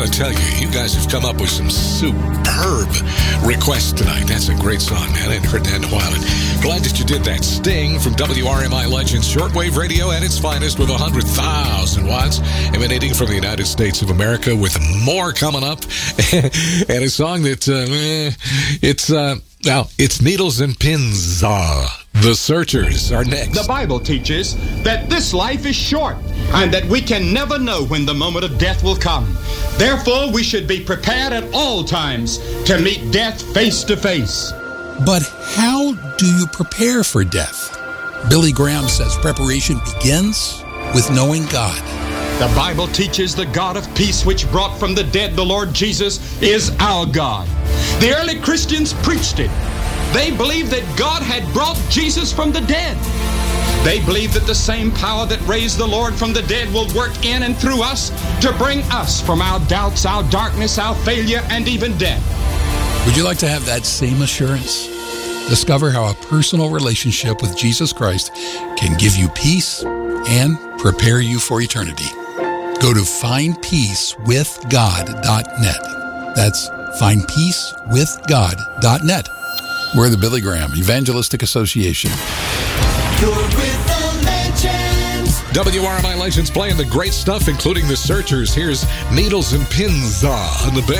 got to tell you, you guys have come up with some superb requests tonight. That's a great song, man. I hadn't heard that in a while. And glad that you did that. Sting from WRMI Legends Shortwave Radio at its finest with 100,000 watts emanating from the United States of America, with more coming up. And a song that, it's Needles and Pins. The Searchers are next. The Bible teaches that this life is short and that we can never know when the moment of death will come. Therefore, we should be prepared at all times to meet death face to face. But how do you prepare for death? Billy Graham says preparation begins with knowing God. The Bible teaches the God of peace, which brought from the dead the Lord Jesus, is our God. The early Christians preached it. They believed that God had brought Jesus from the dead. They believed that the same power that raised the Lord from the dead will work in and through us to bring us from our doubts, our darkness, our failure, and even death. Would you like to have that same assurance? Discover how a personal relationship with Jesus Christ can give you peace and prepare you for eternity. Go to findpeacewithgod.net. That's findpeacewithgod.net. We're the Billy Graham Evangelistic Association. You're with the legends. WRMI Legends playing the great stuff, including the Searchers. Here's Needles and Pins on the Big